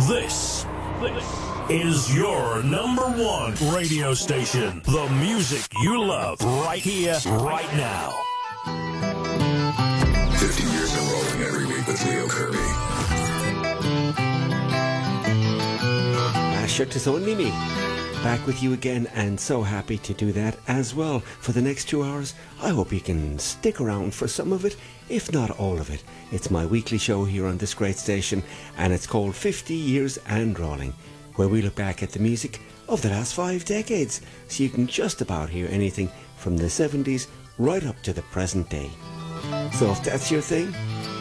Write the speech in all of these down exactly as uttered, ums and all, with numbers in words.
This, this is your number one radio station. The music you love right here, right now. fifty years of rolling every week with Leo Kirby. Ah, sure, 'tis only me. Back with you again, and so happy to do that as well for the next two hours. I hope you can stick around for some of it, if not all of it. It's my weekly show here on this great station, and it's called fifty years and Rolling, where we look back at the music of the last five decades, so you can just about hear anything from the seventies right up to the present day. So if that's your thing,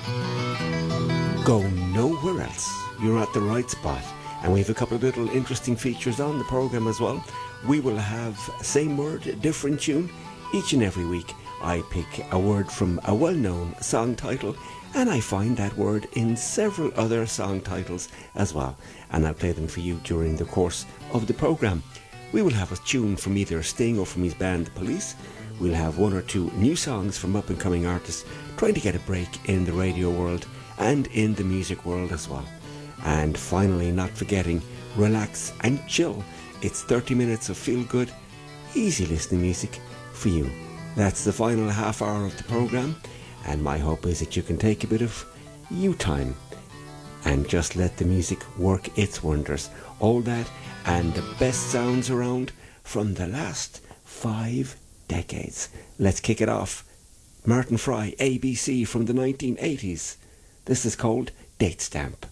go nowhere else. You're at the right spot. And we have a couple of little interesting features on the programme as well. We will have same word, different tune. Each and every week I pick a word from a well-known song title, and I find that word in several other song titles as well. And I'll play them for you during the course of the programme. We will have a tune from either Sting or from his band The Police. We'll have one or two new songs from up-and-coming artists trying to get a break in the radio world and in the music world as well. And finally, not forgetting, relax and chill. It's thirty minutes of feel-good, easy listening music for you. That's the final half hour of the programme, and my hope is that you can take a bit of you time and just let the music work its wonders. All that and the best sounds around from the last five decades. Let's kick it off. Martin Fry, A B C from the nineteen eighties. This is called Date Stamp.